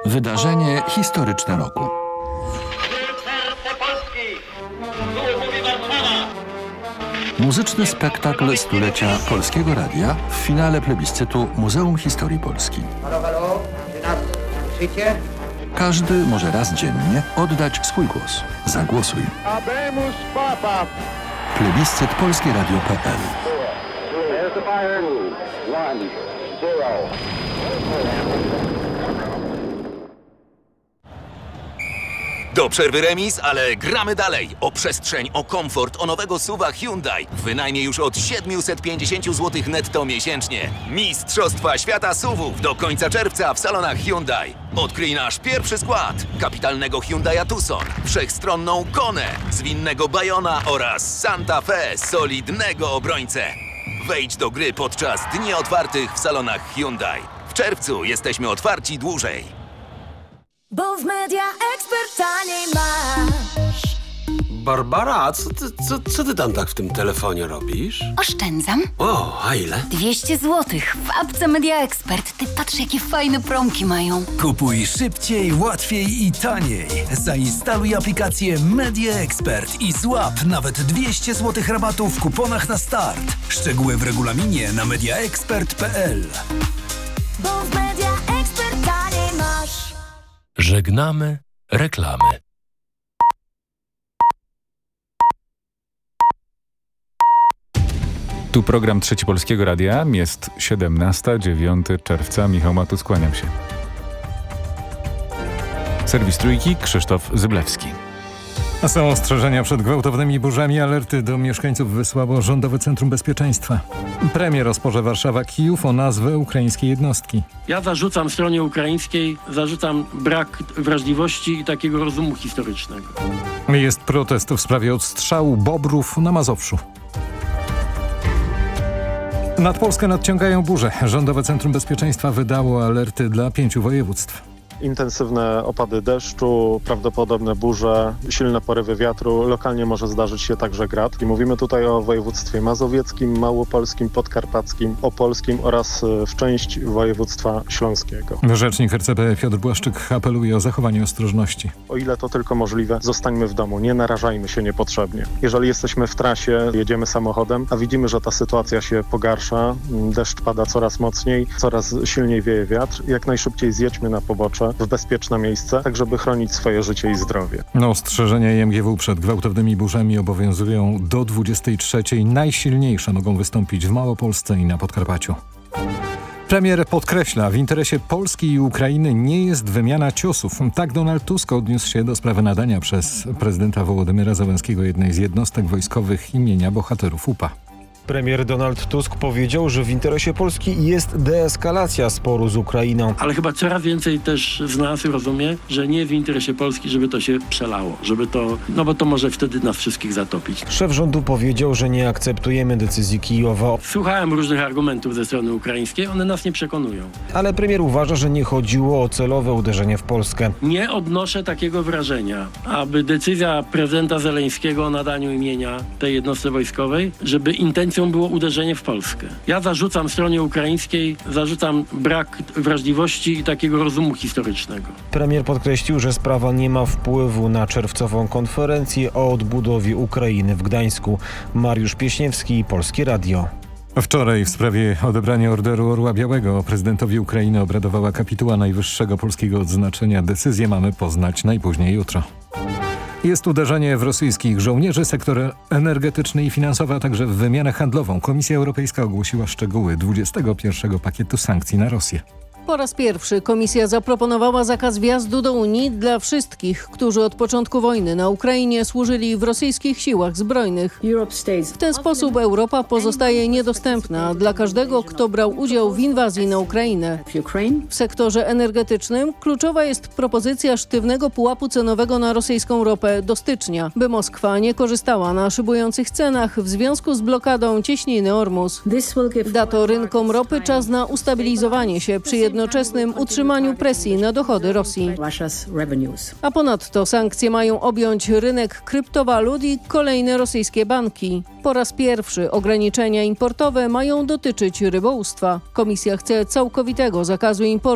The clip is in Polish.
Wydarzenie historyczne roku. Muzyczny spektakl stulecia Polskiego Radia w finale plebiscytu Muzeum Historii Polski. Halo, czy nas słyszycie? Każdy może raz dziennie oddać swój głos. Zagłosuj. Habemus Papa. Plebiscyt polskieradio.pl. There's the fire. 1, 0. Do przerwy remis, ale gramy dalej. O przestrzeń, o komfort, o nowego SUV-a Hyundai. W wynajmie już od 750 zł netto miesięcznie. Mistrzostwa świata SUV-ów do końca czerwca w salonach Hyundai. Odkryj nasz pierwszy skład. Kapitalnego Hyundai'a Tucson, wszechstronną Konę, zwinnego Bayona oraz Santa Fe, solidnego obrońcę. Wejdź do gry podczas dni otwartych w salonach Hyundai. W czerwcu jesteśmy otwarci dłużej. Bo w Media Expert taniej masz. Barbara, co ty tam tak w tym telefonie robisz? Oszczędzam. O, a ile? 200 zł w apce Media Expert. Ty patrz, jakie fajne promki mają. Kupuj szybciej, łatwiej i taniej. Zainstaluj aplikację Media Expert i złap nawet 200 zł rabatu w kuponach na start. Szczegóły w regulaminie na mediaexpert.pl. Bo w Media Expert taniej masz. Żegnamy reklamy. Tu program Trzeci Polskiego Radia. Jest 17, 9 czerwca. Michał Matus, kłaniam się. Serwis Trójki, Krzysztof Zyblewski. A są ostrzeżenia przed gwałtownymi burzami. Alerty do mieszkańców wysłało Rządowe Centrum Bezpieczeństwa. Premier rozporze Warszawa-Kijów o nazwę ukraińskiej jednostki. Ja zarzucam stronie ukraińskiej, brak wrażliwości i takiego rozumu historycznego. Jest protest w sprawie odstrzału bobrów na Mazowszu. Nad Polskę nadciągają burze. Rządowe Centrum Bezpieczeństwa wydało alerty dla 5 województw. Intensywne opady deszczu, prawdopodobne burze, silne porywy wiatru. Lokalnie może zdarzyć się także grad. I mówimy tutaj o województwie mazowieckim, małopolskim, podkarpackim, opolskim oraz w części województwa śląskiego. Rzecznik RCB Piotr Błaszczyk apeluje o zachowanie ostrożności. O ile to tylko możliwe, zostańmy w domu, nie narażajmy się niepotrzebnie. Jeżeli jesteśmy w trasie, jedziemy samochodem, a widzimy, że ta sytuacja się pogarsza, deszcz pada coraz mocniej, coraz silniej wieje wiatr, jak najszybciej zjedźmy na pobocze w bezpieczne miejsce, tak żeby chronić swoje życie i zdrowie. Ostrzeżenia IMGW przed gwałtownymi burzami obowiązują do 23. Najsilniejsze mogą wystąpić w Małopolsce i na Podkarpaciu. Premier podkreśla, w interesie Polski i Ukrainy nie jest wymiana ciosów. Tak Donald Tusk odniósł się do sprawy nadania przez prezydenta Wołodymyra Zełenskiego jednej z jednostek wojskowych imienia bohaterów UPA. Premier Donald Tusk powiedział, że w interesie Polski jest deeskalacja sporu z Ukrainą. Ale chyba coraz więcej też z nas rozumie, że nie w interesie Polski, żeby to się przelało, bo to może wtedy nas wszystkich zatopić. Szef rządu powiedział, że nie akceptujemy decyzji Kijowa. Słuchałem różnych argumentów ze strony ukraińskiej, one nas nie przekonują. Ale premier uważa, że nie chodziło o celowe uderzenie w Polskę. Nie odnoszę takiego wrażenia, aby decyzja prezydenta Zeleńskiego o nadaniu imienia tej jednostce wojskowej, żeby intencją było uderzenie w Polskę. Ja zarzucam stronie ukraińskiej, brak wrażliwości i takiego rozumu historycznego. Premier podkreślił, że sprawa nie ma wpływu na czerwcową konferencję o odbudowie Ukrainy w Gdańsku. Mariusz Pieśniewski, Polskie Radio. Wczoraj w sprawie odebrania Orderu Orła Białego prezydentowi Ukrainy obradowała kapituła najwyższego polskiego odznaczenia. Decyzję mamy poznać najpóźniej jutro. Jest uderzenie w rosyjskich żołnierzy, sektor energetyczny i finansowy, a także w wymianę handlową. Komisja Europejska ogłosiła szczegóły 21 pakietu sankcji na Rosję. Po raz pierwszy Komisja zaproponowała zakaz wjazdu do Unii dla wszystkich, którzy od początku wojny na Ukrainie służyli w rosyjskich siłach zbrojnych. W ten sposób Europa pozostaje niedostępna dla każdego, kto brał udział w inwazji na Ukrainę. W sektorze energetycznym kluczowa jest propozycja sztywnego pułapu cenowego na rosyjską ropę do stycznia, by Moskwa nie korzystała na szybujących cenach w związku z blokadą cieśniny Ormus. Da to rynkom ropy czas na ustabilizowanie się przy jednoczesnym utrzymaniu presji na dochody Rosji. A ponadto sankcje mają objąć rynek kryptowalut i kolejne rosyjskie banki. Po raz pierwszy ograniczenia importowe mają dotyczyć rybołówstwa. Komisja chce całkowitego zakazu importu